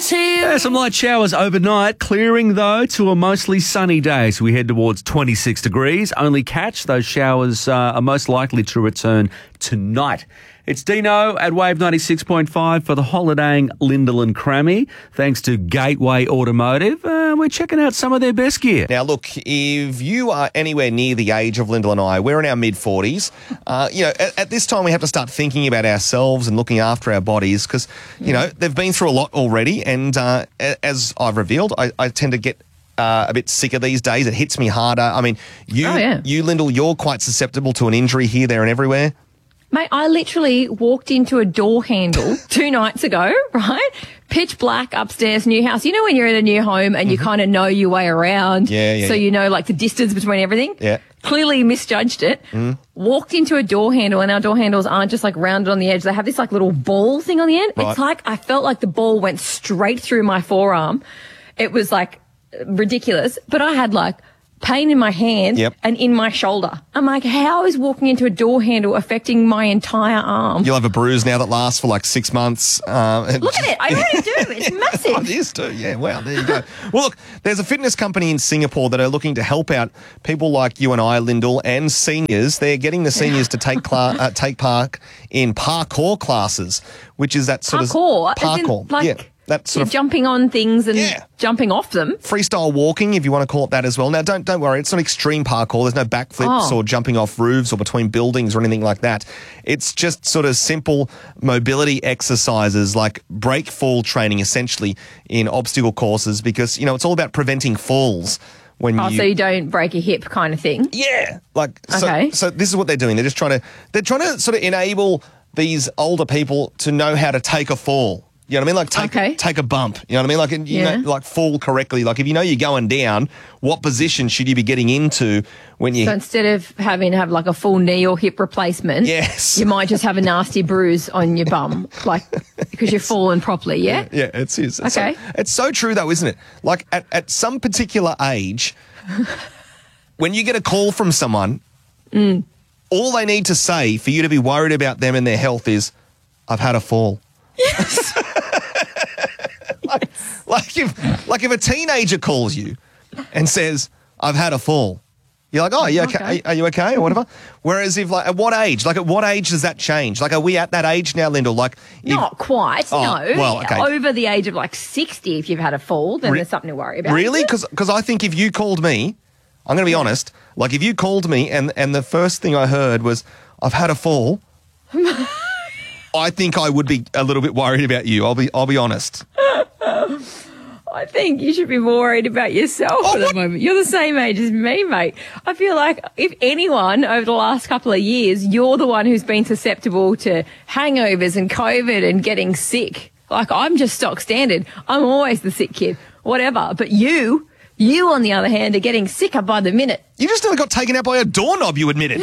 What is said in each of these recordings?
Some light showers overnight, clearing though to a mostly sunny day. So we head towards 26 degrees. Only catch, those showers are most likely to return tonight. It's Dino at Wave 96.5 for the holidaying Lyndall and Crammy. Thanks to Gateway Automotive. We're checking out some of their best gear. Now, look, if you are anywhere near the age of Lyndall and I, we're in our mid-40s. At this time we have to start thinking about ourselves and looking after our bodies because, they've been through a lot already. And as I've revealed, I tend to get a bit sicker these days. It hits me harder. I mean, you, Lyndall, you're quite susceptible to an injury here, there and everywhere. Mate, I literally walked into a door handle 2 nights ago, right? Pitch black upstairs, new house. You know when you're in a new home and you kind of know your way around? Yeah. So you know, like, the distance between everything? Yeah. Clearly misjudged it. Walked into a door handle, and our door handles aren't just, like, rounded on the edge. They have this, like, little ball thing on the end. Right. It's like I felt like the ball went straight through my forearm. It was, like, ridiculous. But I had, like, pain in my hand and in my shoulder. I'm like, how is walking into a door handle affecting my entire arm? You'll have a bruise now that lasts for like 6 months. Look at it. I already do. It's massive. It is too. Yeah, wow, there you go. Well, look, there's a fitness company in Singapore that are looking to help out people like you and I, Lyndall, and seniors. They're getting the seniors to take part in parkour classes, which is that sort parkour? of... Parkour. That sort of jumping on things and jumping off them. Freestyle walking, if you want to call it that as well. Now, don't worry, it's not extreme parkour. There's no backflips or jumping off roofs or between buildings or anything like that. It's just sort of simple mobility exercises like break fall training, essentially, in obstacle courses because, it's all about preventing falls. So you don't break a hip kind of thing? Yeah. So this is what they're doing. They're trying to sort of enable these older people to know how to take a fall. You know what I mean? Like take a bump. You know what I mean? Like fall correctly. Like if you know you're going down, what position should you be getting into when you... So instead of having to have like a full knee or hip replacement, you might just have a nasty bruise on your bum, like because you've fallen properly, yeah? Yeah, it's okay. It's so true though, isn't it? Like at some particular age, when you get a call from someone, all they need to say for you to be worried about them and their health is, I've had a fall. Yes. Like if a teenager calls you and says, I've had a fall, you're like, oh, you okay? Are you okay or whatever? Whereas if at what age does that change? Like, are we at that age now, Lyndall? Like, not quite, no. Well, okay. Over the age of like 60, if you've had a fall, then there's something to worry about. Really? Because I think if you called me, I'm going to be honest, like if you called me and the first thing I heard was, I've had a fall, I think I would be a little bit worried about you. I'll be honest. I think you should be more worried about yourself at the moment. You're the same age as me, mate. I feel like if anyone over the last couple of years, you're the one who's been susceptible to hangovers and COVID and getting sick. Like, I'm just stock standard. I'm always the sick kid, whatever. But you on the other hand, are getting sicker by the minute. You just nearly got taken out by a doorknob, you admitted.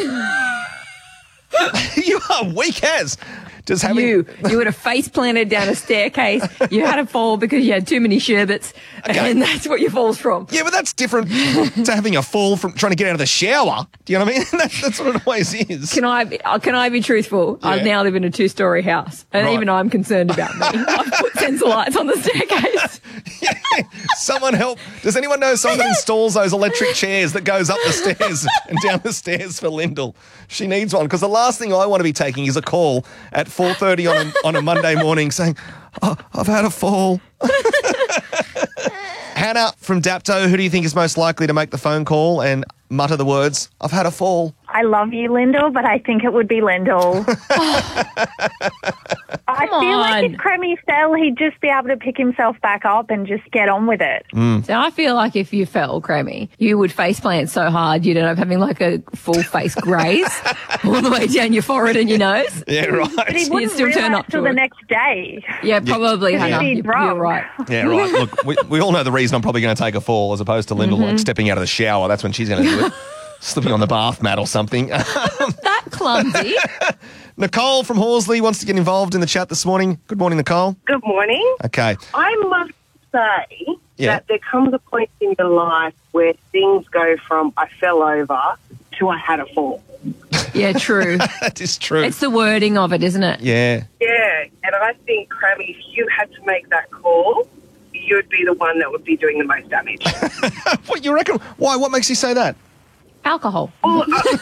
You are weak as. You would have face planted down a staircase. You had a fall because you had too many sherbets, and that's what your fall's from. Yeah, but that's different to having a fall from trying to get out of the shower. Do you know what I mean? That's what it always is. Can I be truthful? Yeah. I now live in a 2-story house, and even I'm concerned about me. I've put sensor lights on the staircase. Someone help. Does anyone know someone that installs those electric chairs that goes up the stairs and down the stairs for Lyndall? She needs one because the last thing I want to be taking is a call at 4:30 on a Monday morning saying, oh, I've had a fall. Hannah from Dapto, who do you think is most likely to make the phone call and mutter the words, I've had a fall? I love you, Lyndall, but I think it would be Lyndall. I feel like if Crammy fell, he'd just be able to pick himself back up and just get on with it. So I feel like if you fell, Crammy, you would faceplant so hard you'd end up having like a full face graze all the way down your forehead and your nose. Yeah, right. But he wouldn't still turn up till the next day. Yeah, probably, Hannah. You're right. Yeah, right. Look, we all know the reason I'm probably going to take a fall as opposed to Lyndall like stepping out of the shower. That's when she's going to do it. Slipping on the bath mat or something. That clumsy. Nicole from Horsley wants to get involved in the chat this morning. Good morning, Nicole. Good morning. Okay. I must say that there comes a point in your life where things go from I fell over to I had a fall. Yeah, true. That is true. It's the wording of it, isn't it? Yeah. Yeah, and I think, Crammy, if you had to make that call, you'd be the one that would be doing the most damage. What, you reckon? Why? What makes you say that? Alcohol. Well,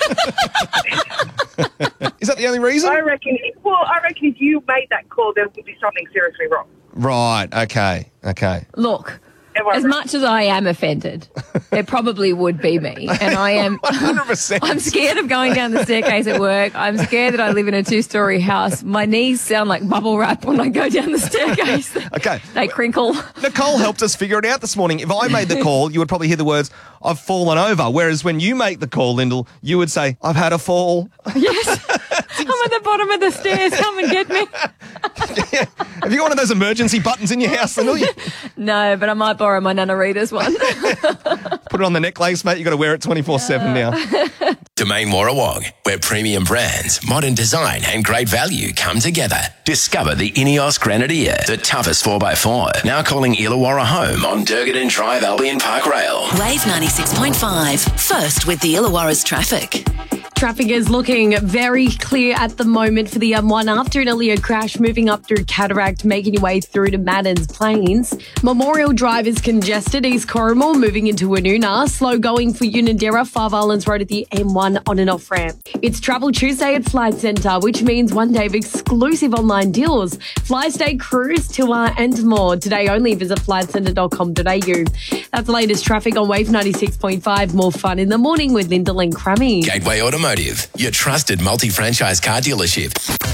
Is that the only reason? I reckon if you made that call, there would be something seriously wrong. Right, okay. Look, Am I as right? much as I am offended, it probably would be me. And I am 100%. I'm scared of going down the staircase at work. I'm scared that I live in a 2-story house. My knees sound like bubble wrap when I go down the staircase. Okay. They crinkle. Nicole helped us figure it out this morning. If I made the call, you would probably hear the words, I've fallen over. Whereas when you make the call, Lyndall, you would say, I've had a fall. Yes. I'm at the bottom of the stairs. Come and get me. Have you got one of those emergency buttons in your house, Lyndall? No, but I might borrow my Nana Rita's one. Put it on the necklace, mate. You've got to wear it 24/7 now. Domain Warrawong, where premium brands, modern design and great value come together. Discover the Ineos Grenadier, the toughest 4x4. Now calling Illawarra home on Durgadon Drive, Albion Park Rail. Wave 96.5. First with the Illawarra's traffic. Traffic is looking very clear at the moment for the M1 after an earlier crash moving up through Cataract, making your way through to Maddens Plains. Memorial Drive is congested, East Corrimal moving into Woonona. Slow going for Unanderra, Five Islands Road at the M1 on and off ramp. It's Travel Tuesday at Flight Centre, which means one day of exclusive online deals. Fly, stay, cruise, tour and more. Today only visit flightcentre.com.au. That's the latest traffic on Wave 96.5. More fun in the morning with Lyndall and Crammy. Gateway Automotive, your trusted multi-franchise car dealership.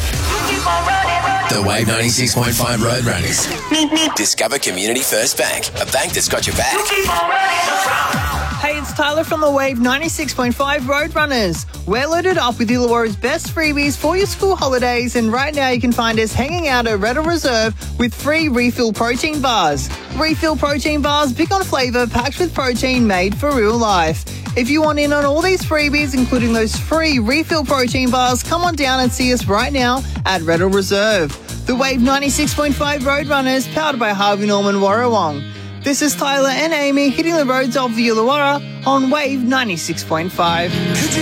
The Wave 96.5 Roadrunners. Discover Community First Bank, a bank that's got your back. Hey, it's Tyler from the Wave 96.5 Roadrunners. We're loaded up with Illawarra's best freebies for your school holidays, and right now you can find us hanging out at Redder Reserve with free refill protein bars. Refill protein bars, big on flavour, packed with protein made for real life. If you want in on all these freebies, including those free refill protein bars, come on down and see us right now at Redder Reserve. The Wave 96.5 Roadrunners, powered by Harvey Norman Warrawong. This is Tyler and Amy hitting the roads of the Illawarra on Wave 96.5.